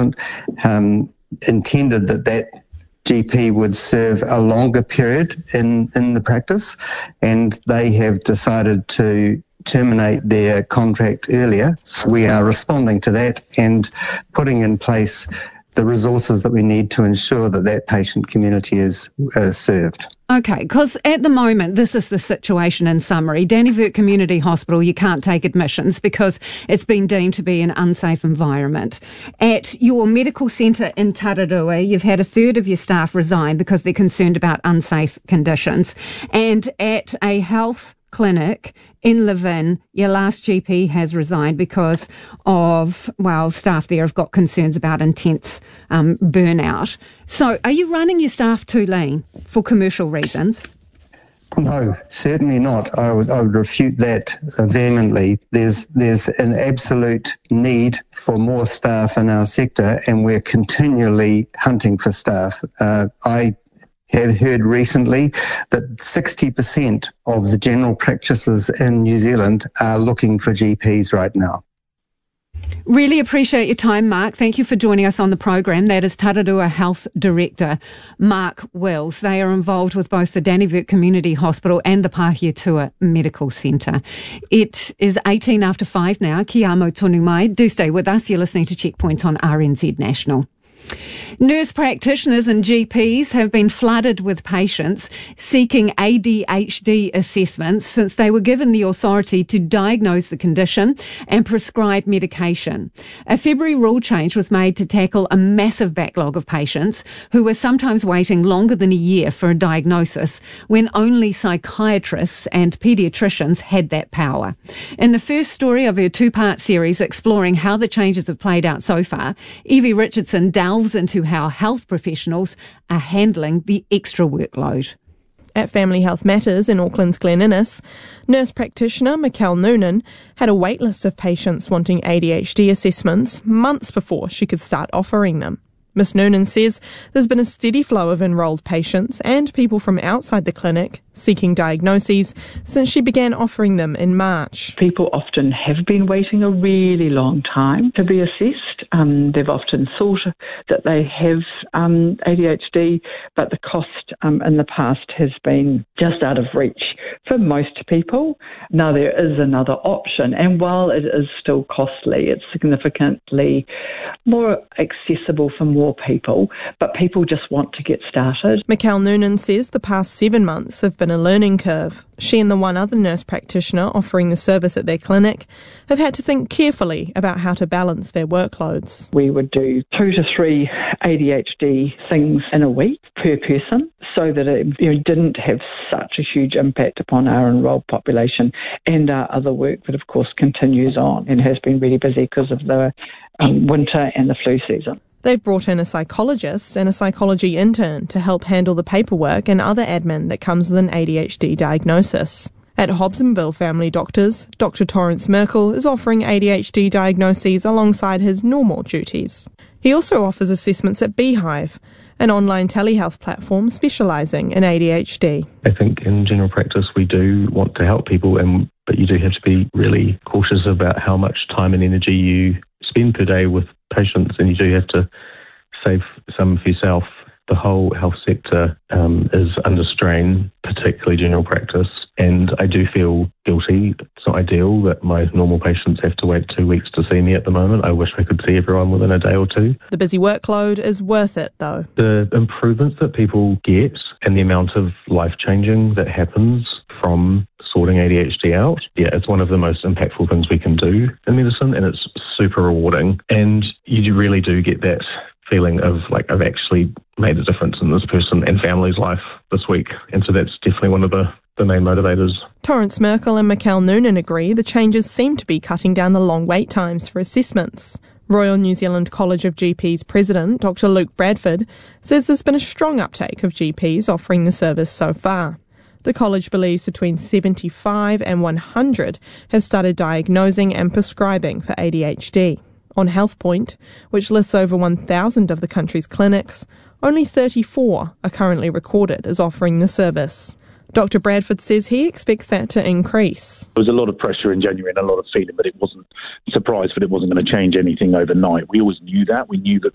government intended that GP would serve a longer period in the practice, and they have decided to terminate their contract earlier. So we are responding to that and putting in place the resources that we need to ensure that patient community is served. Okay, because at the moment, this is the situation in summary. Dannevirke Community Hospital, you can't take admissions because it's been deemed to be an unsafe environment. At your medical centre in Tararua, you've had a third of your staff resign because they're concerned about unsafe conditions. And at a health clinic in Levin, your last GP has resigned because of, staff there have got concerns about intense burnout. So are you running your staff too lean for commercial reasons? No, certainly not. I would refute that vehemently. There's an absolute need for more staff in our sector, and we're continually hunting for staff. I have heard recently that 60% of the general practices in New Zealand are looking for GPs right now. Really appreciate your time, Mark. Thank you for joining us on the program. That is Tararua Health Director Mark Wills. They are involved with both the Dannevirke Community Hospital and the Pāhiatua Medical Centre. It is 18 after 5 now. Ki amo tonu mai. Do stay with us. You're listening to Checkpoint on RNZ National. Nurse practitioners and GPs have been flooded with patients seeking ADHD assessments since they were given the authority to diagnose the condition and prescribe medication. A February rule change was made to tackle a massive backlog of patients who were sometimes waiting longer than a year for a diagnosis when only psychiatrists and paediatricians had that power. In the first story of her two-part series exploring how the changes have played out so far, Evie Richardson delves into how health professionals are handling the extra workload. At Family Health Matters in Auckland's Glen Innes, nurse practitioner Mikkel Noonan had a wait list of patients wanting ADHD assessments months before she could start offering them. Ms Noonan says there's been a steady flow of enrolled patients and people from outside the clinic seeking diagnoses since she began offering them in March. People often have been waiting a really long time to be assessed. They've often thought that they have ADHD, but the cost in the past has been just out of reach for most people. Now there is another option, and while it is still costly, it's significantly more accessible for more people, but people just want to get started. Mikkel Noonan says the past 7 months have been a learning curve. She and the one other nurse practitioner offering the service at their clinic have had to think carefully about how to balance their workloads. We would do 2 to 3 ADHD things in a week per person so that it didn't have such a huge impact upon our enrolled population and our other work that of course continues on and has been really busy because of the winter and the flu season. They've brought in a psychologist and a psychology intern to help handle the paperwork and other admin that comes with an ADHD diagnosis. At Hobsonville Family Doctors, Dr. Torrance Merkel is offering ADHD diagnoses alongside his normal duties. He also offers assessments at Beehive, an online telehealth platform specialising in ADHD. I think in general practice we do want to help people, but you do have to be really cautious about how much time and energy you spend per day with patients, and you do have to save some for yourself. The whole health sector is under strain, particularly general practice, and I do feel guilty. It's not ideal that my normal patients have to wait 2 weeks to see me at the moment. I wish I could see everyone within a day or two. The busy workload is worth it, though. The improvements that people get and the amount of life-changing that happens from sorting ADHD out, it's one of the most impactful things we can do in medicine, and it's super rewarding. And you really do get that feeling of I've actually made a difference in this person and family's life this week. And so that's definitely one of the main motivators. Torrance Merkel and Mikkel Noonan agree the changes seem to be cutting down the long wait times for assessments. Royal New Zealand College of GPs President Dr. Luke Bradford says there's been a strong uptake of GPs offering the service so far. The college believes between 75 and 100 have started diagnosing and prescribing for ADHD. On HealthPoint, which lists over 1,000 of the country's clinics, only 34 are currently recorded as offering the service. Dr. Bradford says he expects that to increase. There was a lot of pressure in January and a lot of feeling that it wasn't going to change anything overnight. We always knew that. We knew that